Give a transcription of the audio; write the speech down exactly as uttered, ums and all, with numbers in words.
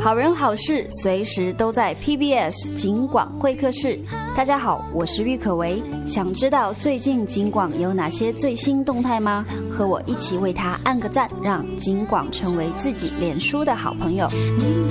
好人好事随时都在 P B S 警广会客室。大家好，我是郁可唯。想知道最近警广有哪些最新动态吗？和我一起为他按个赞，让警广成为自己脸书的好朋友。